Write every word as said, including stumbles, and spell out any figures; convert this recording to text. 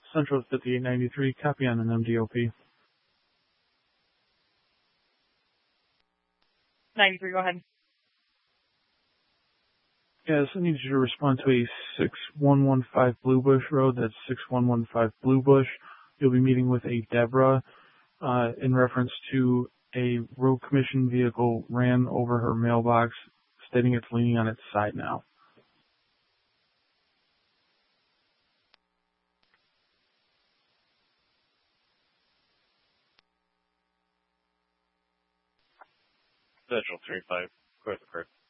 Central fifty-eight ninety-three, copy on an M D O P. ninety-three, go ahead. Yes, I need you to respond to a six one one five Blue Bush Road. That's six one one five Blue Bush. You'll be meeting with a Deborah uh, in reference to a road commission vehicle ran over her mailbox, stating it's leaning on its side now. Central three five, go ahead, Kurt.